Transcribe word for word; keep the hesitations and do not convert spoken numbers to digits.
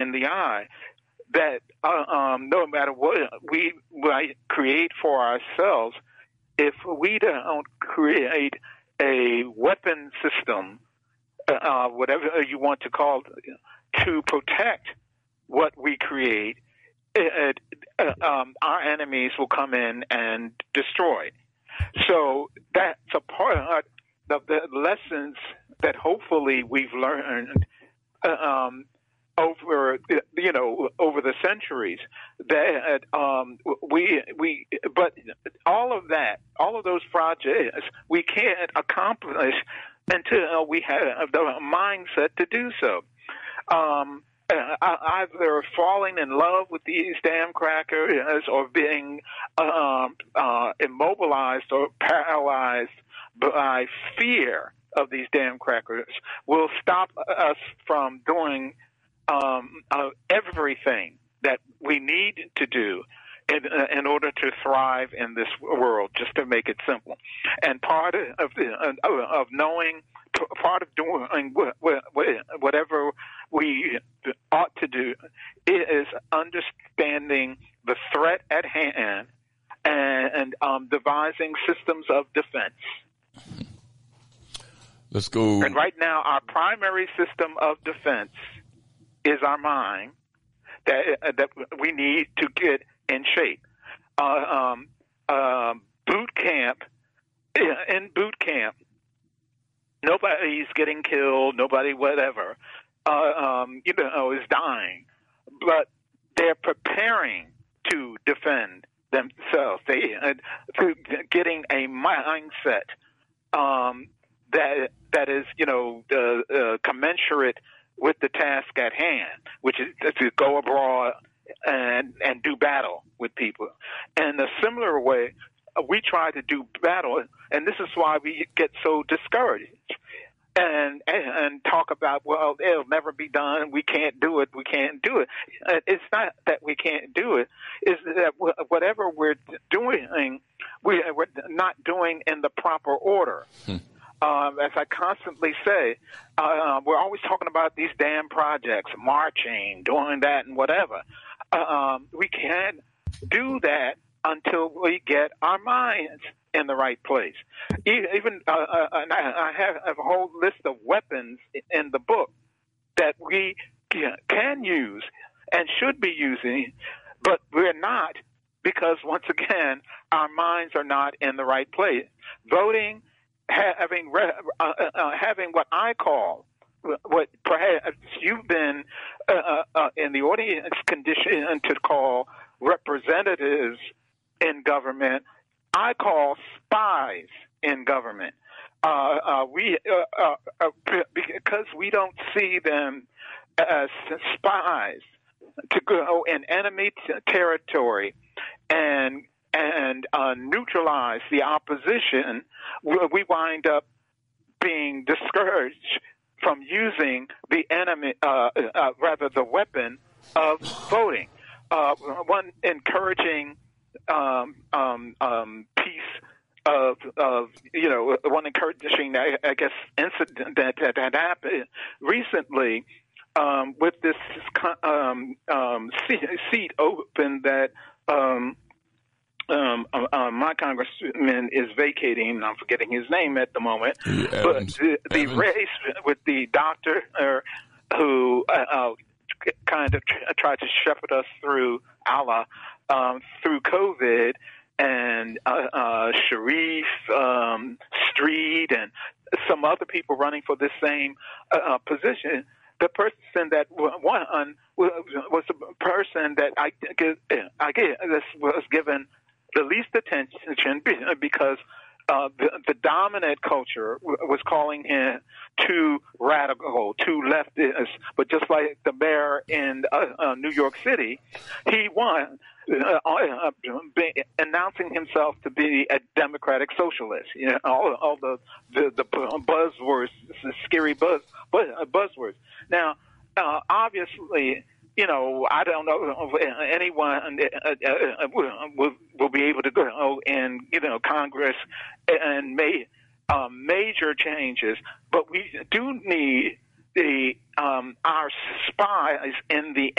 in the eye that uh, um, no matter what we might create for ourselves, if we don't create a weapon system, uh, whatever you want to call it, to protect what we create, it, uh, um, our enemies will come in and destroy. So that's a part of the lessons that hopefully we've learned uh, um, over, you know, over the centuries. That um, we we, but all of that, all of those projects, we can't accomplish until we have the mindset to do so. Um, either falling in love with these damn crackers or being um, uh, immobilized or paralyzed by fear of these damn crackers will stop us from doing um, uh, everything that we need to do in, uh, in order to thrive in this world, just to make it simple. And part of, uh, of knowing, part of doing whatever we ought to do is understanding the threat at hand and, and um, devising systems of defense. Let's go. And right now, our primary system of defense is our mind that uh, that we need to get in shape. Uh, um, uh, boot camp, in boot camp, nobody's getting killed, nobody whatever, uh, um, you know, is dying, but they're preparing to defend themselves. They uh, to getting a mindset um, that that is, you know, uh, uh, commensurate with the task at hand, which is to go abroad and and do battle with people. In a similar way, we try to do battle, and this is why we get so discouraged and, and and talk about, well, it'll never be done, we can't do it, we can't do it. It's not that we can't do it, it's that whatever we're doing, we, we're not doing in the proper order. Hmm. Um, as I constantly say, uh, we're always talking about these damn projects, marching, doing that and whatever. Uh, um, we can't do that until we get our minds in the right place. Even uh, uh, I have a whole list of weapons in the book that we can use and should be using, but we're not, because once again, our minds are not in the right place. Voting, having uh, uh, having what I call, what perhaps you've been uh, uh, in the audience conditioned to call representatives in government, I call spies in government. Uh, uh, we uh, uh, uh, because we don't see them as spies to go in enemy t- territory and and uh, neutralize the opposition. We wind up being discouraged from using the enemy, uh, uh, rather the weapon of voting. Uh, one encouraging um, um, um, piece of, of, you know, one encouraging, I, I guess, incident that, that, that happened recently um, with this um, um, seat, seat open that um, Um, uh, uh, my congressman is vacating. I'm forgetting his name at the moment. Yeah, but the, the race with the doctor uh, who uh, uh, kind of tr- tried to shepherd us through Allah, um, through COVID, and uh, uh, Sharif um, Street and some other people running for this same uh, position. The person that won was a person that I, I guess was given the least attention because uh, the, the dominant culture was calling him too radical, too leftist. But just like the mayor in uh, uh, New York City, he won, uh, uh, announcing himself to be a democratic socialist. You know, all, all the, the, the buzzwords, the scary buzz, buzz buzzwords. Now, uh, obviously, you know, I don't know if anyone uh, uh, will, will be able to go in, you know, Congress and make um, major changes, but we do need the um, our spies in the